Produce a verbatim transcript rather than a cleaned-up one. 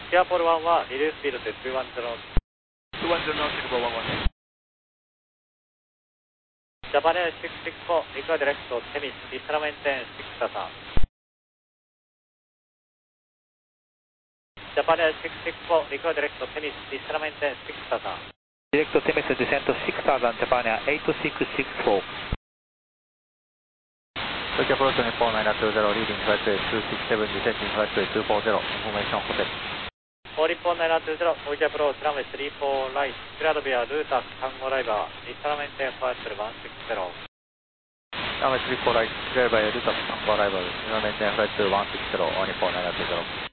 シアポールワンはリレースピードでにひゃくじゅう。 にひゃくじゅうナウティカルワンワン。 ジャパネシックスシックスフォー、リクアディレクト、テミス、リストラメンテン、シックスタタ。ジャパネシックスシックスフォー、リクアディレクト、テミス、リストラメンテン、シックスタタ。 Direct to Temis descent to six thousand, Japan Air eight six six four. Tokyo Approach two four nine two zero, leading flight two six seven, descending flight two four zero, information hotel. フォーリッポンナインツーゼロ、トキアプローチランウェイスリーフォーライト、クラウドビア、ルータス、タンゴライバー、リストラメンテンファイトルワンシックスゼロ。 ランウェイスリーフォーライト、クラウドビア、ルータス、タンゴライバー、リストラメンテンフライトワンシックスゼロ、フォーリッポンナインツーゼロ。